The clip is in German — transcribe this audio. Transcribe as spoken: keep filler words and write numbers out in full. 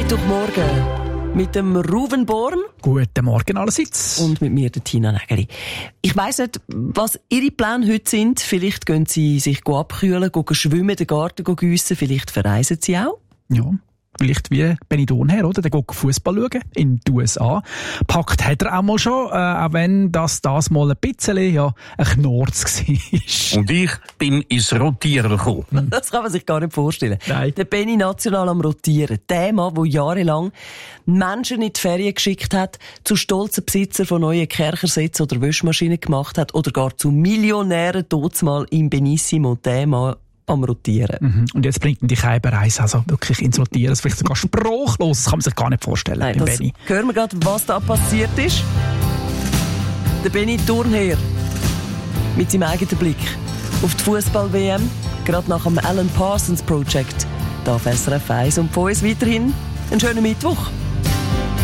Mittwochmorgen mit dem Ruven Born. Guten Morgen allerseits. Und mit mir, der Tina Nägeli. Ich weiss nicht, was Ihre Pläne heute sind. Vielleicht gehen Sie sich abkühlen, gehen schwimmen, den Garten giessen. Vielleicht verreisen Sie auch. Ja. Vielleicht wie Benny Thurnherr, oder? Der geht Fußball schauen in den U S A. Packt hat er auch mal schon, äh, auch wenn das das mal ein bisschen, ja, ein Knorz war. Und ich bin ins Rotieren gekommen. Das kann man sich gar nicht vorstellen. Nein. Der Benny national am Rotieren. Der Mann, der jahrelang Menschen in die Ferien geschickt hat, zu stolzen Besitzer von neuen Kerchersätzen oder Wäschmaschinen gemacht hat oder gar zu Millionären mal im Benissimo. Der Mann am Rotieren. Mhm. Und jetzt bringt ihn die Keiberreise also wirklich ins Rotieren. Das ist vielleicht sogar sprachlos. Das kann man sich gar nicht vorstellen. Nein, das Benny. Hören wir gerade, was da passiert ist. Der Benny Thurnherr mit seinem eigenen Blick auf die Fußball-W M, gerade nach dem Alan Parsons Project. Da auf S R F eins und von uns weiterhin einen schönen Mittwoch.